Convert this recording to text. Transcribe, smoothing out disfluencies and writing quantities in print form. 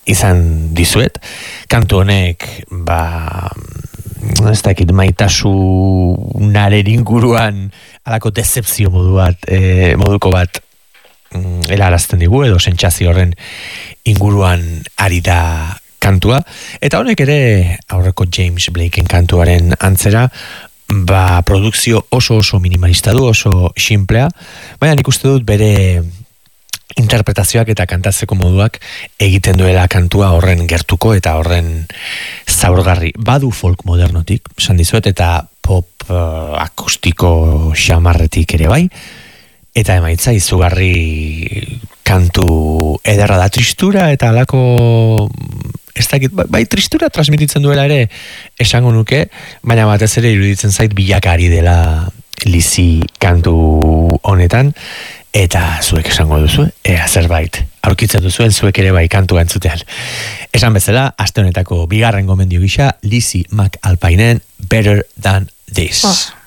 izan dizuet. Kantu honek, ez dakit maitasunaren inguruan alako decepzio moduko bat helarazten digu, edo sentsazio horren inguruan ari da kantua. Eta honek ere aurreko James Blakeen kantuaren antzera, produkzio oso minimalista du, oso simplea, baina nik uste dut bere interpretazioak eta kantatzeko moduak egiten duela kantua horren gertuko eta horren zaurgarri. Badu folk modernotik, esan dizuet, eta pop akustiko xamarretik ere bai, eta emaitza izugarri kantu ederra da, tristura eta alako ez dakit, bai tristura transmititzen duela ere esango nuke, baina batez ere iruditzen zait bilakari dela Lizzy kantu honetan, eta zuek esango duzu, ea zerbait aurkitzen duzuen zuek ere bai kantua entzutean. Esan bezala, aste honetako bigarren gomendio gisa, Lizzy McAlpinen Better Than This.